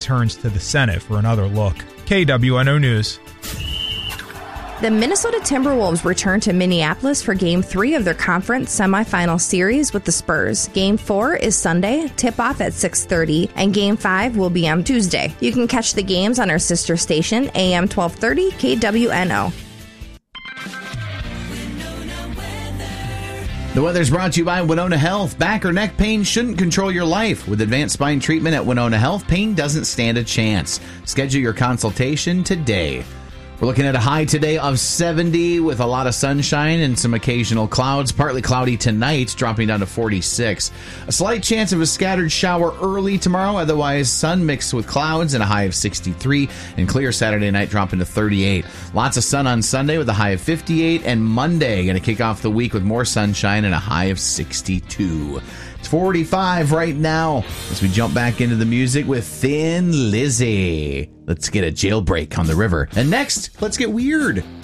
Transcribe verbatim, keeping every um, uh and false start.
turns to the Senate for another look. K W N O News. The Minnesota Timberwolves return to Minneapolis for Game three of their conference semifinal series with the Spurs. Game four is Sunday, tip-off at six thirty, and Game five will be on Tuesday. You can catch the games on our sister station, A M twelve thirty K W N O. The weather's brought to you by Winona Health. Back or neck pain shouldn't control your life. With advanced spine treatment at Winona Health, pain doesn't stand a chance. Schedule your consultation today. We're looking at a high today of seventy with a lot of sunshine and some occasional clouds. Partly cloudy tonight, dropping down to forty-six. A slight chance of a scattered shower early tomorrow. Otherwise, sun mixed with clouds and a high of sixty-three. And clear Saturday night, dropping to thirty-eight. Lots of sun on Sunday with a high of fifty-eight. And Monday, going to kick off the week with more sunshine and a high of sixty-two. It's forty-five right now as we jump back into the music with Thin Lizzy. Let's get a jailbreak on the river. And next, let's get weird.